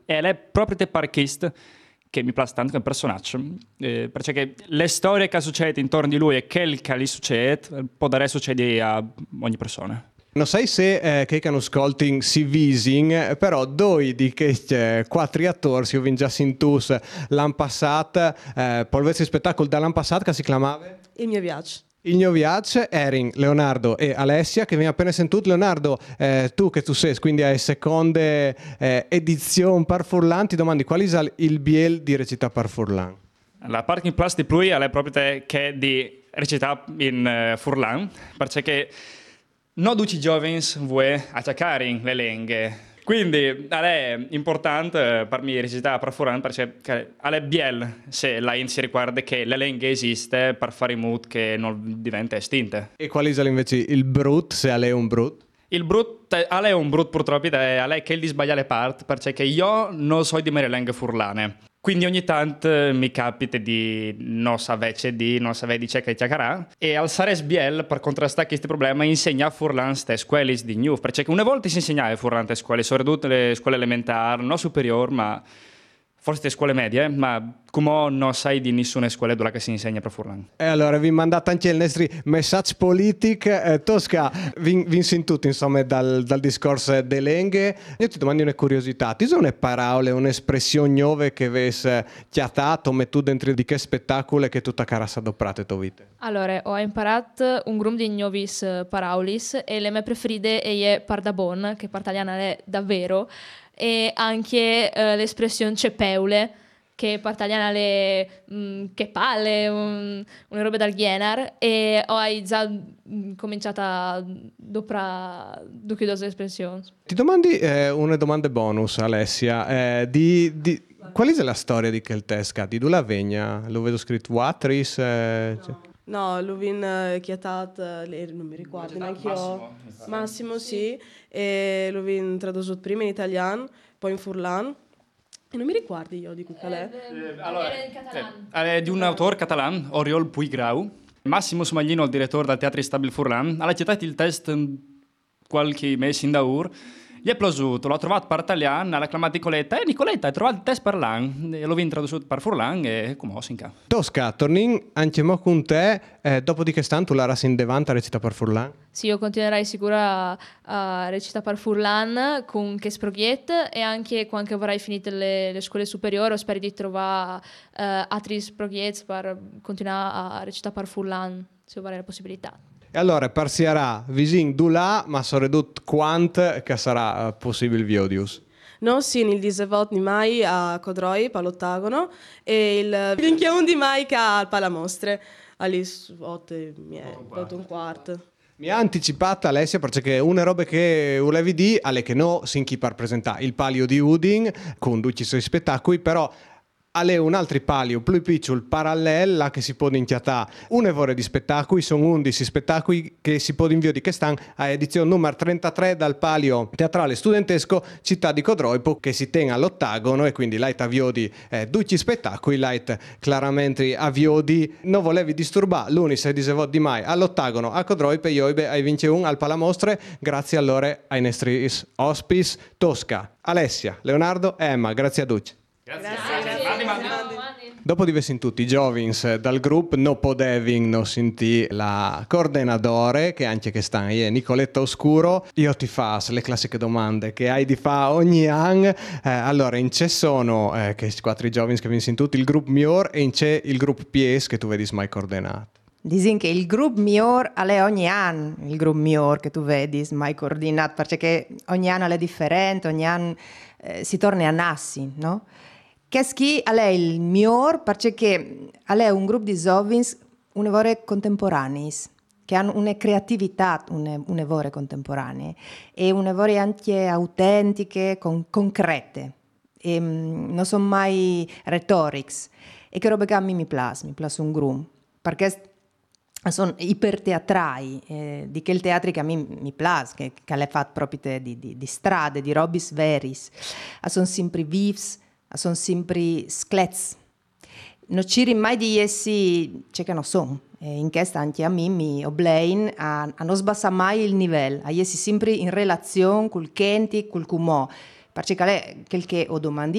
e lei è proprio te parchista che mi piace tanto come personaggio, perché le storie che succedono intorno di lui e quel che gli succede, può dare succede a ogni persona. Non sai se che hanno ascolti si vising, però due di questi quattro attori si ho già sintus l'anno passato, polvezzi spettacolo dall'anno passato che si chiamava Il mio viaggio. Il mio viaggio, Erin, Leonardo e Alessia, che abbiamo appena sentito. Leonardo, tu che tu sei, quindi hai seconde edizione par Furlan, ti domandi qual è il biel di recitare par Furlan? La parte in plus di lui è proprio che di recitare in Furlan, perché non tutti i giovani vuoi attaccare le lingue. Quindi è importante per me recitare per Furlan perché è bello se la si ricorda che la lingua esiste per fare in modo che non diventa estinta. E qual è invece il brut, se è un brut? Il brut è un brut purtroppo, è lei che gli sbaglia le parti perché io non so di me le lingue furlane. Quindi ogni tanto mi capita di non sapere di c'è che chiacchierare e alzare SBL per contrastare questo problema insegna furlan ste scuole di new perché una volta si insegnava furlan ste scuole, soprattutto le scuole elementari, non superiori, ma forse le scuole medie, ma come non sai di nessuna scuola dove si insegna per furlan. E allora vi mandate anche il nostro messaggio politico. Tosca, vi sentite insomma dal discorso delle lingue. Io ti domando una curiosità, ti sono parole, un'espressione nuove che avete chiatato, mettuto dentro di che spettacolo che tutta cara sa adoprate tua vita? Allora, ho imparato un gruppo di nuovis paraulis e le mie preferite è pardabon, che per italiana è davvero, e anche l'espressione cepeule, che per italiana è che palle, una roba dal genere, e ho già cominciato a doprare due espressioni. Ti domandi una domanda bonus, Alessia, qual è la storia di Keltesca? Di dove la vegna? Lo vedo scritto Watris? No, l'ho chiatato, non mi ricordo neanche io. Massimo, sì, e l'ho tradotto prima in italiano, poi in furlan. E non mi ricordo io di qual è. Allora, è di un autore catalano, Oriol Puiggrau. Massimo Smaglino, il direttore del Teatro Stabil Furlan, ha citato il test qualche mese in daur. Gli è piaciuto, l'ho trovato per italiano, ha chiamato Nicoletta, hai trovato il test per Furlan? E l'ho tradotto per Furlan e come ho sinca. Tosca, tornin anche mo con te, dopo di che stanno la rasa in devanta recita per Furlan? Sì, io continuerai sicura a recitare per Furlan con che sproghiet e anche quando avrai finito le scuole superiori spero di trovare altri sproghiet per continuare a recitare per Furlan, se avrai la possibilità. E allora partirà vicino di là, ma soprattutto quanto che sarà possibile Viodius? No, sì, il 18 di mai a Codroi, all'ottagono, e il 21 di mai al Palamostre, alle 8 e un quarto. Mi ha anticipato Alessia perché una roba che volevi dire è che no, sin chi per presentare il palio di Udin con tutti i suoi spettacoli, però è un altro palio più piccolo parallelo che si può inchiatare un'evore di spettacoli, sono 11 spettacoli che si può inviare che stanno a edizione numero 33 dal palio teatrale studentesco Città di Codroipo che si tiene all'ottagono e quindi l'ait avviodi tutti i spettacoli, l'ait chiaramente avviodi non volevi disturbare l'11 e 17 di mai all'ottagono a Codroipo e io ai vince un al Palamostre grazie allora ai nostri ospis Tosca, Alessia, Leonardo e Emma, grazie a tutti. Grazie. Dopo di aver tutti i giovins dal gruppo non potevi non sentire la coordinatore che anche che sta è Nicoletta Oscuro. Io ti faccio le classiche domande che hai di fare ogni anno. Allora in c'è sono che quattro giovins che vi sentito il gruppo miglior e in c'è il gruppo PS che tu vedi mai coordinato. Dicono che il gruppo miglior è ogni anno il gruppo miglior che tu vedi mai coordinato perché ogni anno è differente, ogni anno si torna a nassi, no? Che è il miglior perché è un gruppo di giovani un'evore contemporanei che hanno una creatività un'evore contemporanee e un'evore anche autentiche, concrete e non sono mai retorics e che roba che a me mi piace un gruppo perché sono iperteatrai di quel teatro che a me mi piace che l'è fatto proprio di strade, di robis veris sono sempre vives sono sempre sclets. Non ci mai di essi c'è che non sono. In questo anche a me mi oblein a non sbassare mai il livello, a essere sempre in relazione col Kenti, col Cumò. Perché quel che ho domandi